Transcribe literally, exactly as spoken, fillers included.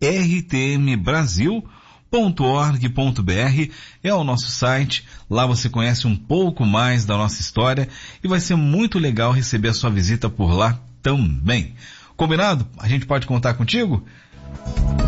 r t m brasil ponto org ponto b r é o nosso site. Lá você conhece um pouco mais da nossa história e vai ser muito legal receber a sua visita por lá também. Combinado? A gente pode contar contigo?